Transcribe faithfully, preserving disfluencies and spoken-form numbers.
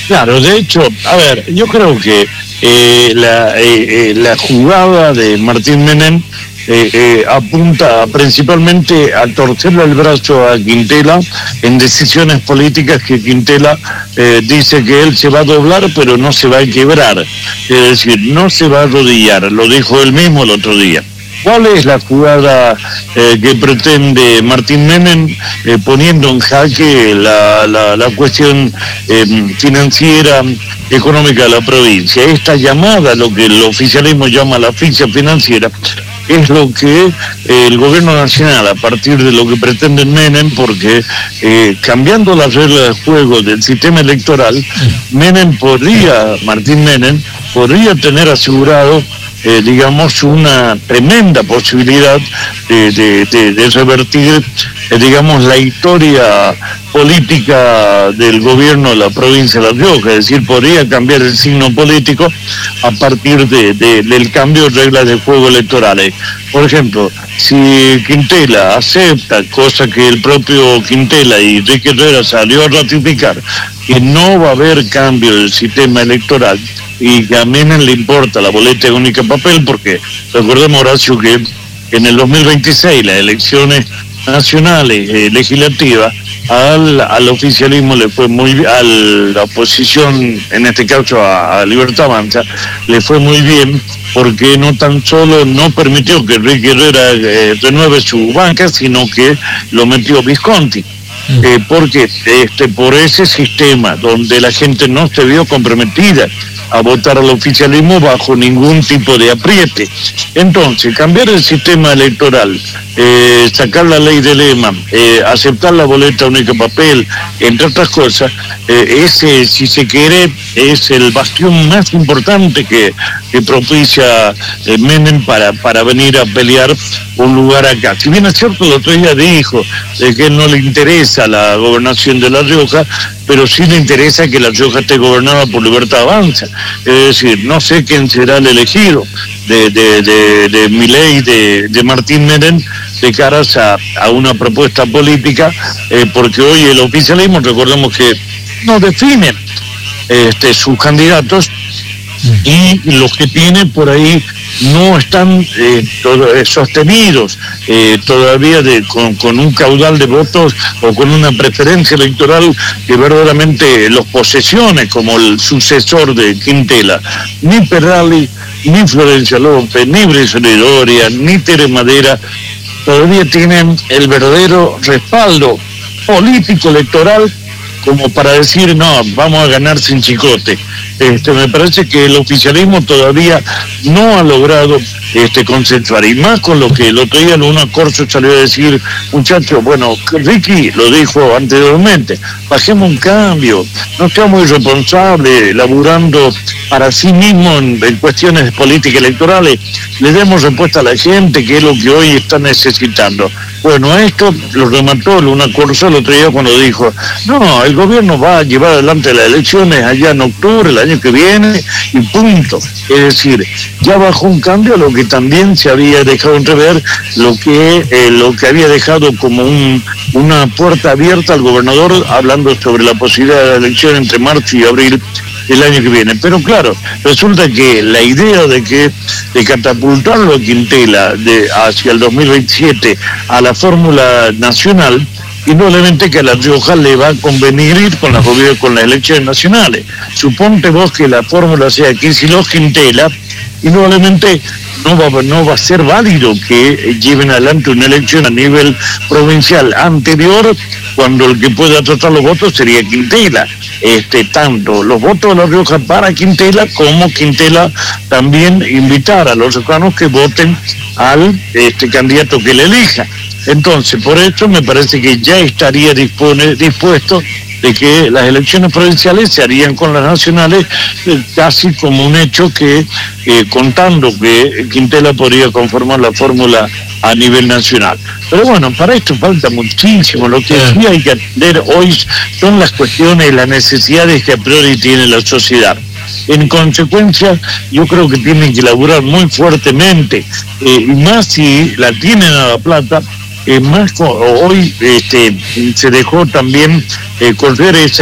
Claro, de hecho, a ver, yo creo que eh, la, eh, eh, la jugada de Martín Menem eh, eh, apunta principalmente a torcerle el brazo a Quintela en decisiones políticas que Quintela eh, dice que él se va a doblar pero no se va a quebrar, es decir, no se va a arrodillar, lo dijo él mismo el otro día. ¿Cuál es la jugada eh, que pretende Martín Menem eh, poniendo en jaque la, la, la cuestión eh, financiera, económica de la provincia? Esta llamada, lo que el oficialismo llama la asfixia financiera, es lo que eh, el gobierno nacional, a partir de lo que pretende Menem, porque eh, cambiando las reglas de juego del sistema electoral, Menem podría, Martín Menem, podría tener asegurado Eh, digamos, una tremenda posibilidad de, de, de, de revertir, eh, digamos, la historia política del gobierno de la provincia de La Rioja, es decir, podría cambiar el signo político a partir de, de, del cambio de reglas de juego electorales. Por ejemplo, si Quintela acepta, cosa que el propio Quintela y Enrique Herrera salió a ratificar, que no va a haber cambio del sistema electoral, y que a Menem le importa la boleta única papel, porque recordemos, Horacio, que en el dos mil veintiséis las elecciones nacionales eh, legislativas al, al oficialismo le fue muy bien, a la oposición, en este caso a, a Libertad Avanza, le fue muy bien, porque no tan solo no permitió que Enrique Herrera eh, renueve su banca, sino que lo metió Visconti. Eh, porque este, por ese sistema donde la gente no se vio comprometida a votar al oficialismo bajo ningún tipo de apriete. Entonces, cambiar el sistema electoral, eh, sacar la ley del E M A, eh, aceptar la boleta única papel, entre otras cosas, eh, ese, si se quiere, es el bastión más importante que, que propicia eh, Menem para, para venir a pelear un lugar acá. Si bien es cierto, el otro día dijo eh, que no le interesa la gobernación de La Rioja, pero sí le interesa que La Rioja esté gobernada por Libertad Avanza. Es decir, no sé quién será el elegido de, de, de, de Milei, de, de Martín Menem, de caras a, a una propuesta política, eh, porque hoy el oficialismo, recordemos que no define este, sus candidatos, y los que tienen por ahí no están eh, todo, eh, sostenidos eh, todavía de, con, con un caudal de votos o con una preferencia electoral que verdaderamente los posesione como el sucesor de Quintela. Ni Perrali, ni Florencia López, ni Brizola Doria, ni Tere Madera todavía tienen el verdadero respaldo político electoral como para decir, no, vamos a ganar sin chicote. Este, me parece que el oficialismo todavía no ha logrado este, consensuar, y más con lo que el otro día Luna Corso salió a decir, muchachos, bueno, Ricky lo dijo anteriormente, bajemos un cambio, no seamos irresponsables, laburando para sí mismo en, en cuestiones de política electorales, le demos respuesta a la gente, que es lo que hoy está necesitando. Bueno, esto lo remató Luna Corso el otro día cuando dijo, no, el gobierno va a llevar adelante las elecciones allá en octubre, el año que viene, y punto. Es decir, ya bajó un cambio a lo que también se había dejado entrever, lo que eh, lo que había dejado como un, una puerta abierta al gobernador, hablando sobre la posibilidad de la elección entre marzo y abril el año que viene. Pero claro, resulta que la idea de que de catapultarlo a Quintela de, hacia el dos mil veintisiete a la fórmula nacional, indudablemente que a La Rioja le va a convenir ir con las, con las elecciones nacionales. Suponte vos que la fórmula sea Kicillof Quintela, indudablemente no va, no va a ser válido que lleven adelante una elección a nivel provincial anterior, cuando el que pueda tratar los votos sería Quintela. Este, tanto los votos de La Rioja para Quintela, como Quintela también invitar a los riojanos que voten al este, candidato que le elija. Entonces, por eso me parece que ya estaría dispone, dispuesto de que las elecciones provinciales se harían con las nacionales, eh, casi como un hecho que, eh, contando que Quintela podría conformar la fórmula a nivel nacional. Pero bueno, para esto falta muchísimo. Lo que sí hay que atender hoy son las cuestiones, las necesidades que a priori tiene la sociedad. En consecuencia, yo creo que tienen que laburar muy fuertemente, eh, y más si la tienen a La Plata. Eh, más hoy este, se dejó también eh, correr esa